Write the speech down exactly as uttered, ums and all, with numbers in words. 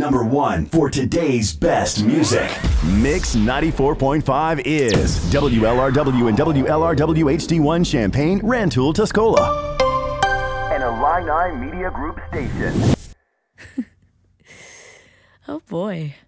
number one for today's best music. Mix ninety-four point five is W L R W and W L R W H D one Champaign, Rantoul, Tuscola. An Illini Media Group station. Oh boy.